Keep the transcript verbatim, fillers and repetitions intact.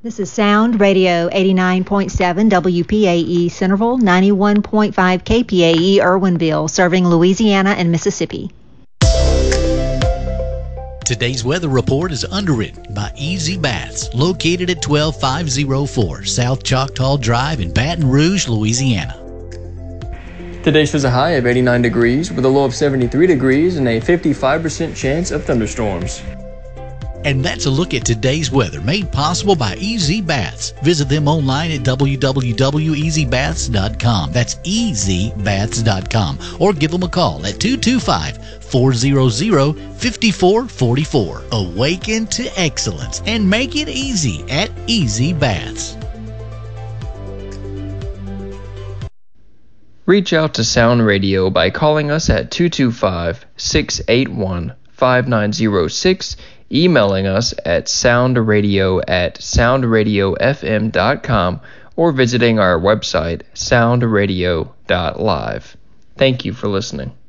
This is Sound Radio eighty-nine point seven W P A E Centerville, ninety-one point five K P A E Irwinville, serving Louisiana and Mississippi. Today's weather report is underwritten by Easy Baths, located at twelve five oh four South Choctaw Drive in Baton Rouge, Louisiana. Today shows a high of eighty-nine degrees with a low of seventy-three degrees and a fifty-five percent chance of thunderstorms. And that's a look at today's weather, made possible by Easy Baths. Visit them online at w w w dot easy baths dot com. That's easy baths dot com. Or give them a call at two two five, four hundred, five four four four. Awaken to excellence and make it easy at Easy Baths. Reach out to Sound Radio by calling us at two two five, six eight one, five nine zero six, emailing us at soundradio at sound radio f m dot com, or visiting our website sound radio dot live. Thank you for listening.